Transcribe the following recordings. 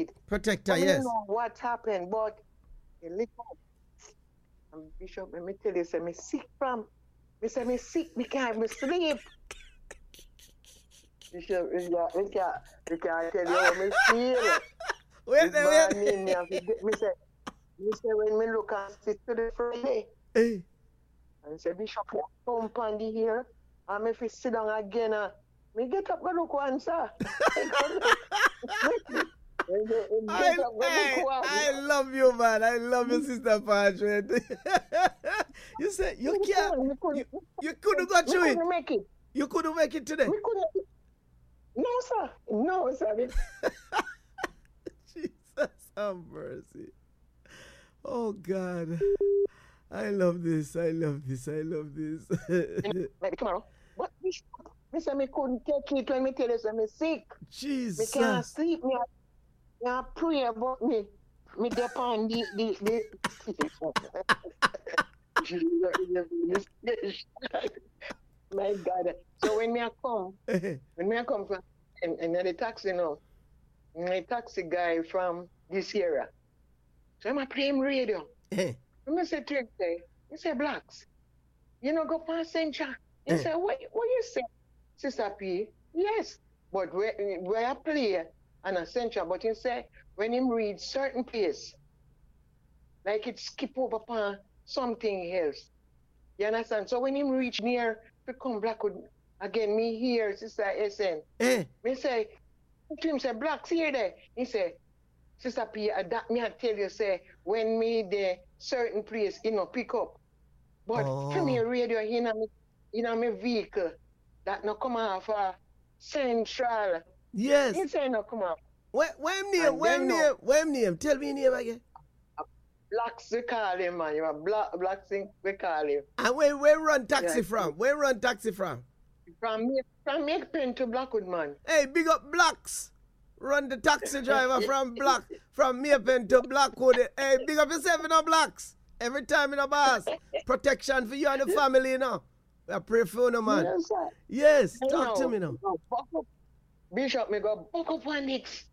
it. Protector, I don't yes. know what happened, but Bishop, let me tell you, say me sick from. Me say me sick, me can't me sleep. Bishop, we can't tell you how me feel. Wait, This wait. morning, me say when me look and sit to the Friday, Hey. and say Bishop, you pump on the here, and me fi sit down again, me get up, go look one, sir. I go look. I love you, man. I love you, Sister Patrick. You said you can't. You couldn't go through it. Make it. You couldn't make it today. We couldn't. No, sir. No, sir. Jesus have mercy. Oh God. I love this. I love this. I love this. Maybe tomorrow. But me say me couldn't take it when me tell you say me sick. Jesus. Me can't sleep. Me pray about me. Me depend the My God. So when I come from and the taxi now, my taxi guy from this area. So I'm playing radio. I say to him, he say, Blacks, you know, go past Central. He say, what you say, Sister P? Yes, but where I play and a Central, but he say, when him read certain place, like it skip over upon something else. You understand? So when him reach near to come Blackwood, again, me here, Sister SN, me say, to him say, Blacks here there. He say, Sister P, that me I tell you, say, when me the certain place, pick up. But from your radio in my vehicle, that no come off Central. Yes. He say no come off. When name? Tell me name again. Blacks we call him, man. You are Blacks we call him. And where run taxi from? Where run taxi from? From Make Pen to Blackwood, man. Hey, big up Blacks. Run the taxi driver from Maypen to Blackwood. Hey, big up yourself, Blacks. Every time in a boss. Protection for you and the family, I pray for you, man. Yes, sir. Yes, talk to me now. Bishop, me go buck up on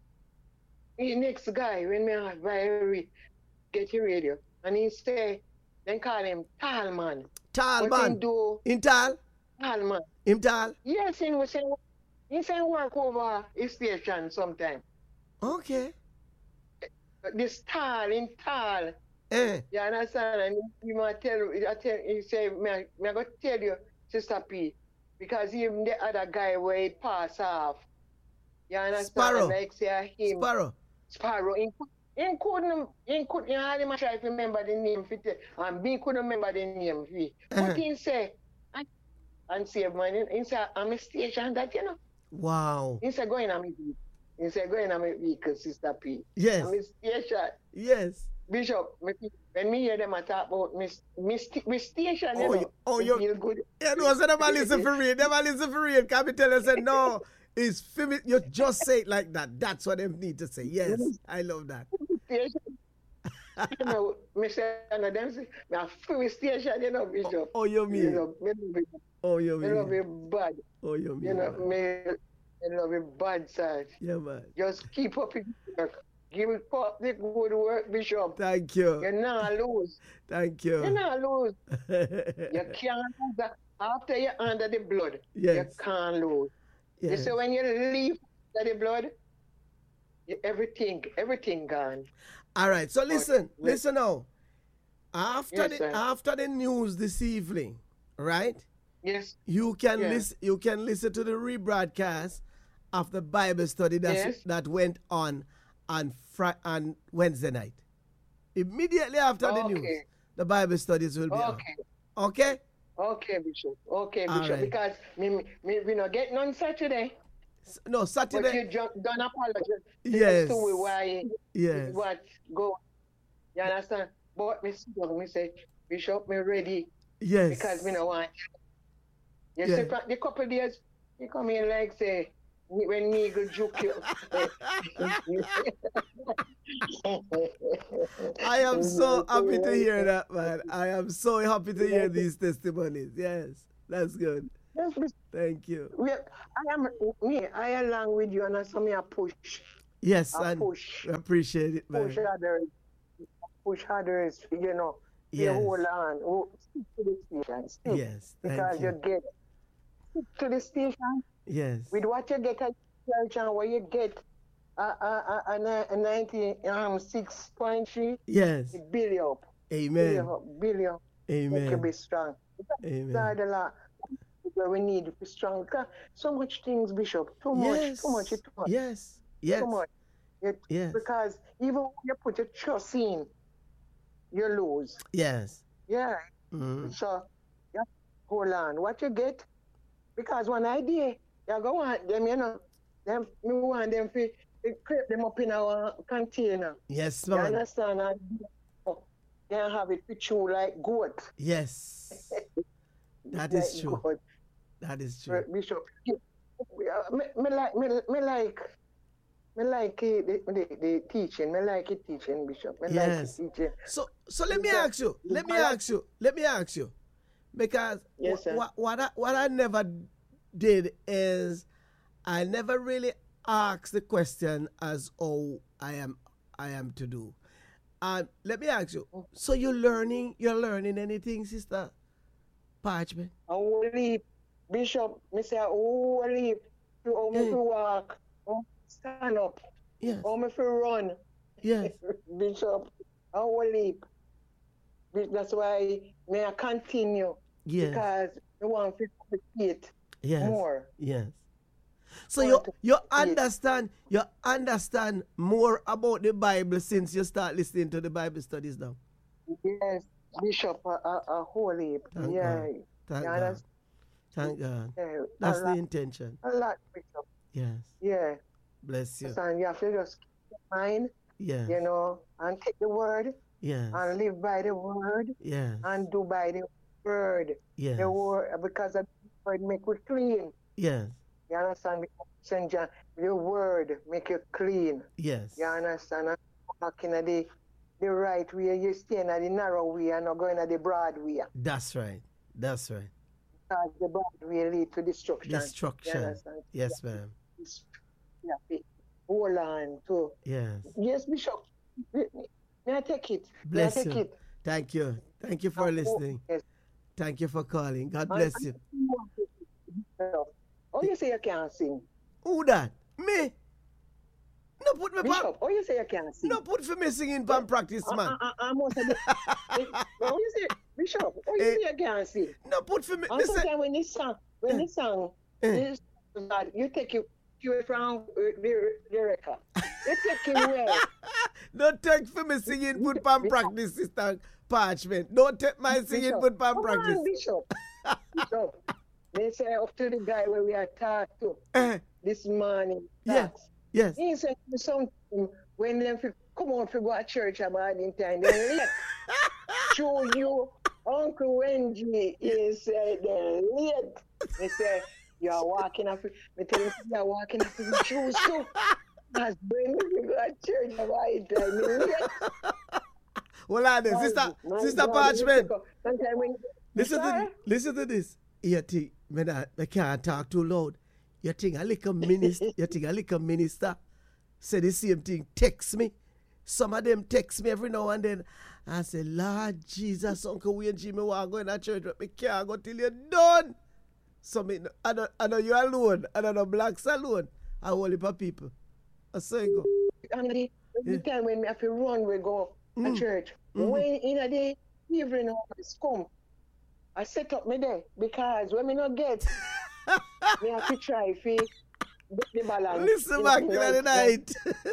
next guy when me have get your radio. And he say, then call him Tall Man. Tall Man? In Tall? Tall Man. In Tall? Yes, he say work over his station sometime. Okay. This Tall, in Tall. You understand? And he might he say, me go tell you, Sister P, because even the other guy where he pass off. You understand? Sparrow. Like say him. Sparrow. He couldn't hardly try to remember the name for it, and B couldn't remember the name for it. But he say, and save money. He say, I'm a station that, Wow. He said, go in on me. He said, go in on me vehicle, Sister P. Yes. I'm a station. Yes. Bishop, when me hear them talk about me station, you feel good. Yeah, no, so never listen for real. Never listen for real. Can me tell you, say, no, it's film. You just say it like that. That's what they need to say. Yes, I love that. Me say, and them say, me a free station, Bishop. Oh, you mean? You love it bad. Oh, you mean? Me love it bad, sir. Yeah, man. Just keep up your work. Give it up the good work, Bishop. Thank you. You're not lose. Thank you. You're not lose. You can't lose. After you're under the blood, you can't lose. Yes. You see, when you leave under the blood, everything gone. All right. So listen now. After the news this evening, right? Yes. You can listen to the rebroadcast of the Bible study that went on Wednesday night. Immediately after the news, the Bible studies will be on. Okay? Okay, Bishop. Okay, Bishop. Right. Because we not get none Saturday. No, Saturday. But you don't apologize. Yes. Why? Yes. What go? You understand? But me say, Bishop, me ready. Yes. Because me no want. You see, the couple of days, you come in like say, when me go juke you. I am so happy to hear that, man. I am so happy to hear these testimonies. Yes, that's good. Yes, thank you. I along with you, and I saw me a push. Yes, and and push, we appreciate it, push man. others, push others, you know, you Yes, hold on, stick to the station, stick, yes, thank because you you. get, stick to the station Yes, with what you get at church and what you get a 96.3, yes. it build you up, Amen. build you up, make you Amen. be strong. Amen. That's a lot where we need to be strong. Because so much things, Bishop, too much, Yes, too much, too much, yes, too yes, much. yes, Because even when you put your trust in, you lose. yes. Yeah. Mm. So, yeah, hold on. What you get? Because one idea, you go want them, you know, them, we want them to create them up in our container. Yes, You man. understand? And you have it with you like goat. Yes, that Like is true. goat. That is true. Bishop, me like the teaching. Me like it teaching, Bishop. Me like it Yes. teaching. So let me ask you. Let me ask you. Because Yes, sir. what I never did is I never really asked the question as how I am to do. And let me ask you. So you're learning anything, Sister Parchment? Only Bishop, me say only to me to walk, stand up, Yes. me to run. Yes. Bishop, only. That's why may I continue. Yes. Because I want to appreciate more. Yes. So you understand more about the Bible since you start listening to the Bible studies now. Yes, Bishop, a holy. Thank Yeah. God. Thank God. Thank God. That's the intention. A lot, Bishop. Yes. Yeah. Bless you. And you have to just keep your mind, yes. You know, and take the word. Yes. And live by the word. Yes. And do by the word. Yes. The word, because the word make you clean. Yes. You understand? St. John, the word make you clean. Yes. You understand? Walking at the right way, you staying at the narrow way and not going at the broad way. That's right. That's right. Because the broad way lead to destruction. Destruction. Yes, ma'am. Yeah. Hold on to. Yes. Yes, Bishop. May I take it? Bless May I take you. it? Thank you. Thank you for listening. Yes. Thank you for calling. God bless you. Oh, you say you can't sing? Who that? Me? No put me Bishop, oh, you say you can't sing? No put for me singing from practice, man. Oh, you say, Bishop, oh, you say you can't sing? No put for me. Sometimes when this song, you take it from the record. You take it away. Don't take for me singing put from practice, Sister Parchment. Don't take my singing put from practice. On, Bishop. They say up to the guy where we are talking to this morning. Yes. He said something when them come on to go to church about in time. They left. Show you Uncle Wendy is they're late. They say you're walking up. Me tell him you're walking up with shoes too. As when we go to church about in time. Well, I know, Sister Parchment. Listen to this. You think I can't talk too loud. You think a little minister say the same thing, text me. Some of them text me every now and then. I say, Lord Jesus, Uncle Wayne Jimmy, want to go in a church, but me can't go till you're done. So I know you're alone. I don't know blacks alone. I whole heap of people. I say go. And the time when we have to run, we go to church. When in the evening hours come, I set up me there because when me not get, me have to try to get the balance. Listen back to the night.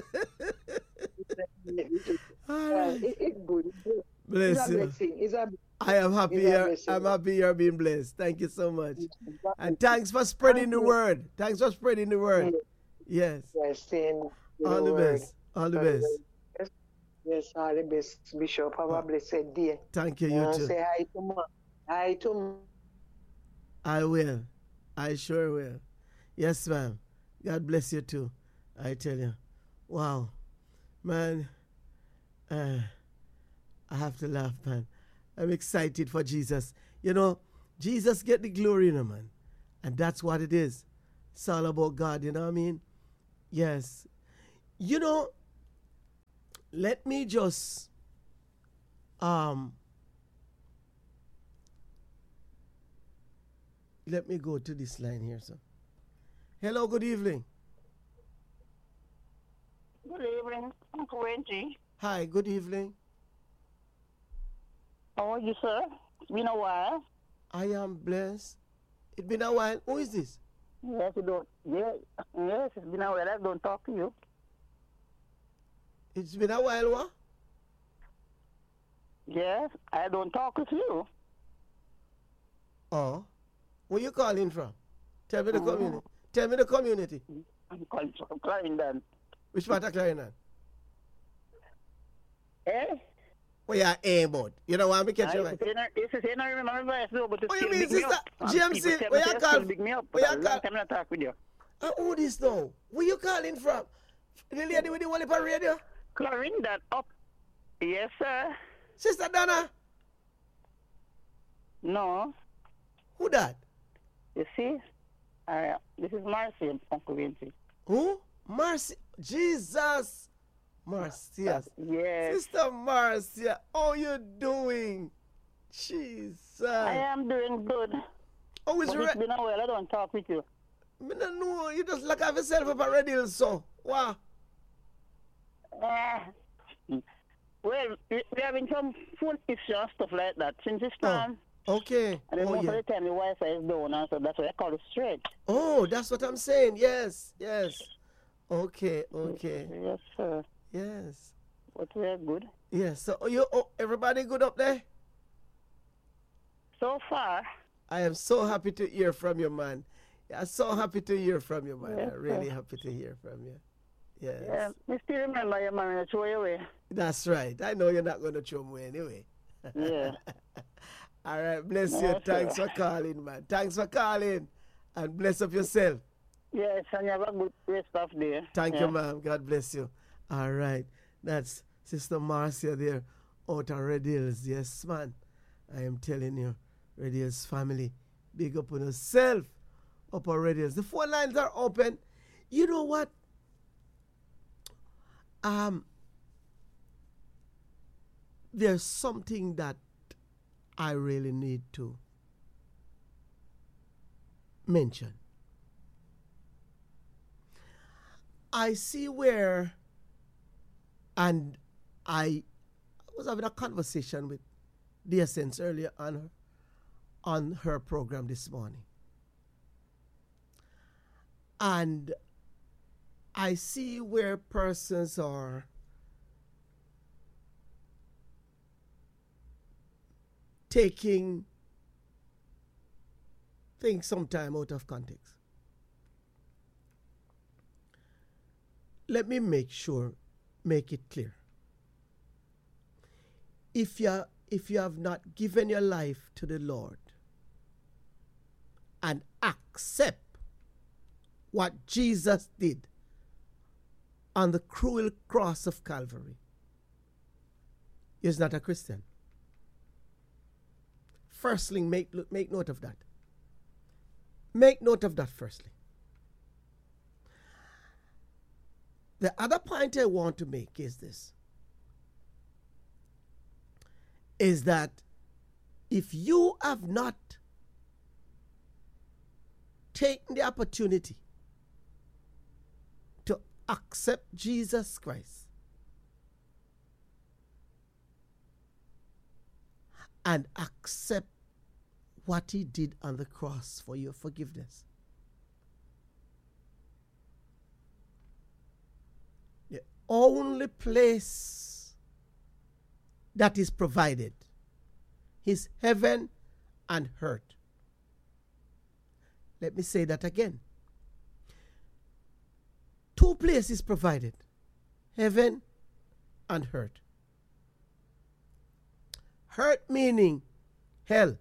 It's good. Bless you. I am happy. I'm happy you're being blessed. Thank you so much. And thanks for spreading the word. Yes. All the best. Yes, all the best, Bishop. Have a blessed day. Thank you. You too. Say hi to Mom. Hi to Mom. I will. I sure will. Yes, ma'am. God bless you too. I tell you. Wow. Man, I have to laugh, man. I'm excited for Jesus. You know, Jesus get the glory, man. And that's what it is. It's all about God, you know what I mean? Yes. You know, let me just let me go to this line here, sir. Hello, good evening. Good evening, Uncle Wendy. Hi, good evening. How are you, sir? It's been a while. I am blessed. It's been a while. Who is this? Yes, you don't. Yes, it's been a while. I don't talk to you. It's been a while, what? Yes, I don't talk with you. Oh. Where you calling from? Tell me the community. Tell me the community. I'm calling from Clarendon. Which part of Clarendon? Eh? Where you aim about? You don't want me to catch you right? This is I remember my voice, no, but Oh, you mean, sister? GMC, where you call? Big me up. Where you call? I'm not talk with you. Who this now? Where you calling from? The lady with the Wally radio? Clarendon up. Yes, sir. Sister Donna? No. Who that? You see? This is Marcy, Uncle Wincy. Who? Marcy. Jesus. Marcia. Yes. Sister Marcia, how you doing? Jesus. I am doing good. Oh, it's But it's been a while. I don't talk with you. I don't know. You just look at yourself up already, so. Wow. Well, we're having some phone issues and stuff like that since this time. Okay. And then most of the time the Wi-Fi is down, and so that's why I call it straight. Oh, that's what I'm saying. Yes, yes. Okay, okay. Yes, sir. Yes. But we're good. Yes. So everybody good up there? So far. I am so happy to hear from you, man. I'm so happy to hear from you, man. Yes, I'm really happy to hear from you. Yes. Yeah, I still remember your man to throw you away. That's right. I know you're not going to throw me away anyway. Yeah. All right. Bless you. Yes, Thanks sir. for calling, man. Thanks for calling. And bless up yourself. Yes, and you have a good rest of day. Thank you, ma'am. God bless you. All right. That's Sister Marcia there out of Red Hills. Yes, man. I am telling you, Red Hills family, big up on yourself up on Red Hills. The phone lines are open. You know what? There's something that I really need to mention. I see where, and I was having a conversation with the Essence earlier on her program this morning. And I see where persons are taking things sometime out of context. Let me make it clear. If you have not given your life to the Lord and accept what Jesus did on the cruel cross of Calvary, you're not a Christian. Firstly, make note of that. Make note of that firstly. The other point I want to make is this. Is that if you have not taken the opportunity to accept Jesus Christ and accept what he did on the cross for your forgiveness, the only place that is provided is heaven and earth. Let me say that again. Two places provided, heaven and earth. Earth meaning hell.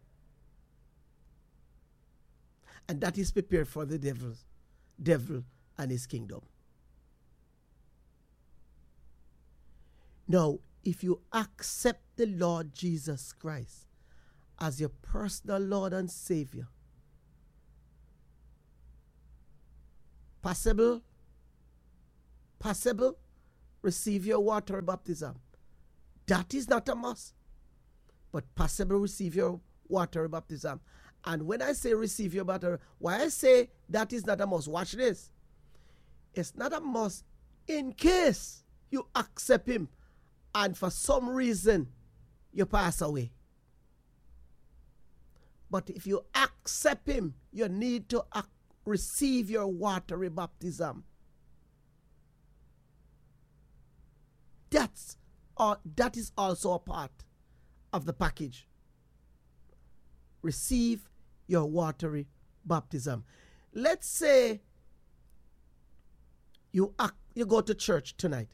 And that is prepared for the devil and his kingdom. Now, if you accept the Lord Jesus Christ as your personal Lord and Savior, possible receive your water baptism. That is not a must. But possibly receive your water baptism. And when I say receive your water, why I say that is not a must, watch this. It's not a must in case you accept him and for some reason you pass away. But if you accept him, you need to receive your watery baptism. That is also a part of the package. Receive your watery baptism. Let's say you go to church tonight.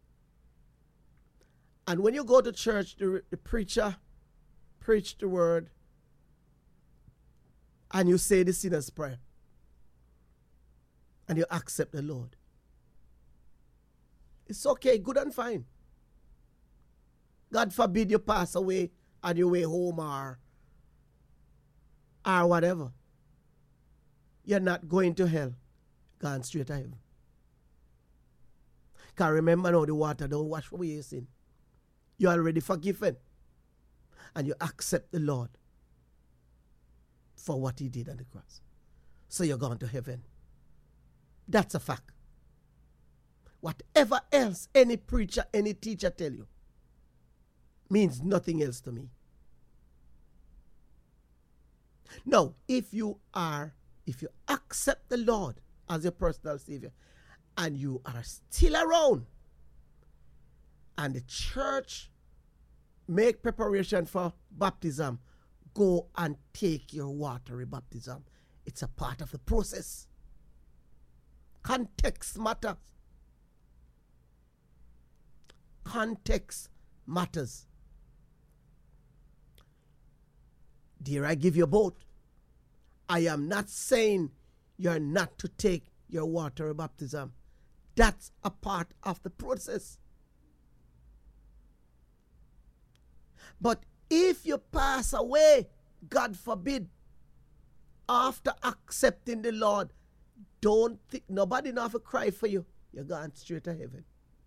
And when you go to church, the preacher preach the word and you say the sinner's prayer and you accept the Lord. It's okay, good and fine. God forbid you pass away on your way home or whatever. You're not going to hell. Going straight to heaven. Because remember now, the water don't wash away your sin. You're already forgiven. And you accept the Lord for what he did on the cross. So you're going to heaven. That's a fact. Whatever else any preacher, any teacher tell you means nothing else to me. Now, if you accept the Lord as your personal Savior and you are still around and the church make preparation for baptism, go and take your watery baptism. It's a part of the process. Context matters. Context matters. Dare I give you both? I am not saying you're not to take your water baptism. That's a part of the process. But if you pass away, God forbid, after accepting the Lord, don't think nobody know to cry for you. You're going straight to heaven.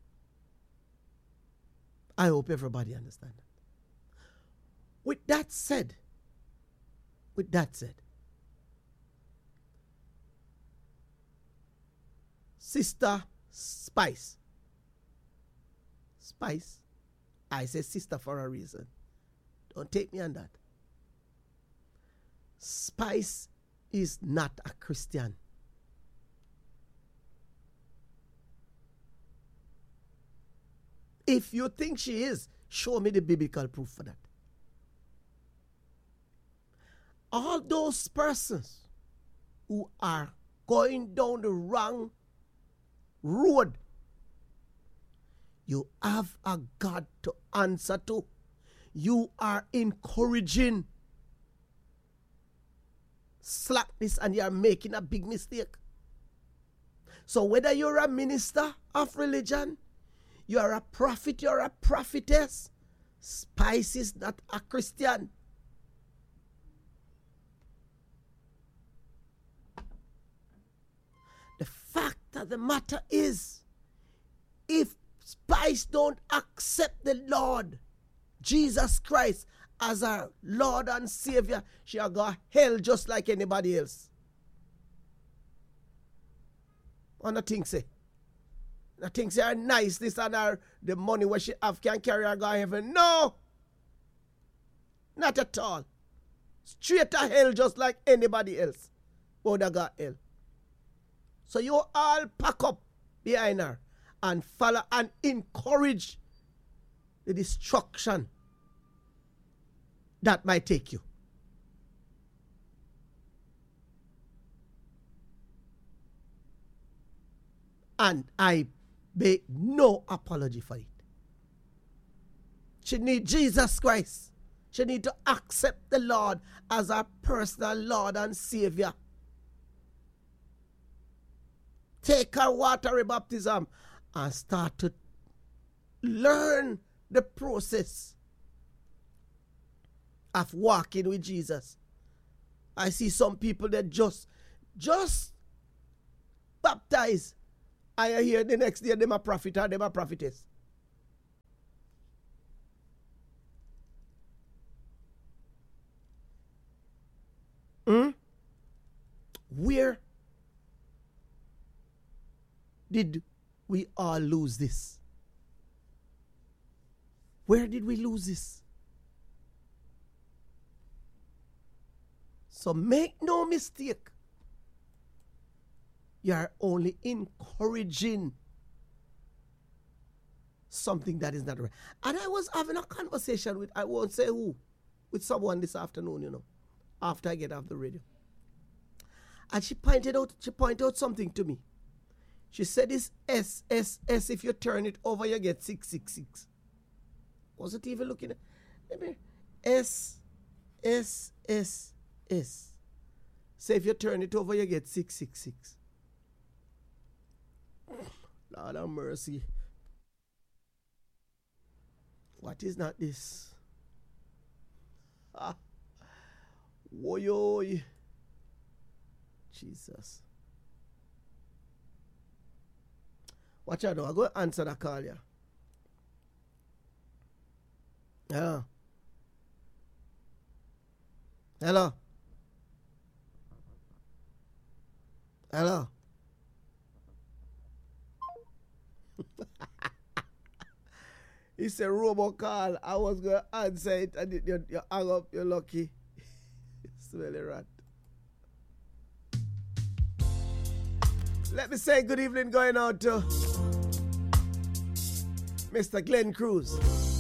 I hope everybody understands that. With that said, Sister Spice. Spice. I say sister for a reason. Don't take me on that. Spice is not a Christian. If you think she is, show me the biblical proof for that. All those persons who are going down the wrong road, you have a God to answer to. You are encouraging slackness and you are making a big mistake. So whether you're a minister of religion, you're a prophet, you're a prophetess, Spice is not a Christian. The fact of the matter is, if Spice don't accept the Lord Jesus Christ as our Lord and Savior, she'll go to hell just like anybody else. What do you think say? I think say her niceness and her the money where she have can carry her go to heaven. No! Not at all. Straight to hell just like anybody else. Would have got hell. So you all pack up behind her and follow and encourage the destruction that might take you. And I make no apology for it. She need Jesus Christ. She need to accept the Lord as her personal Lord and Savior. Take her watery baptism and start to learn the process of walking with Jesus. I see some people that just baptize I hear the next day them a prophet or them a prophetess. Where did we all lose this? Where did we lose this? So make no mistake. You are only encouraging something that is not right. And I was having a conversation with, I won't say who, with someone this afternoon, you know, after I get off the radio. And she pointed out something to me. She said this S, if you turn it over, you get 666. Wasn't even looking at, let me, S. Say if you turn it over, you get 666. Lord have mercy. What is not this? Woy. Jesus. Watch out now. I'm going to answer that call, yeah. Yeah. Hello. Hello. It's a robocall. I was going to answer it and you hang up. You're lucky. Smelly rat. Let me say good evening going out to Mr. Glenn Cruz.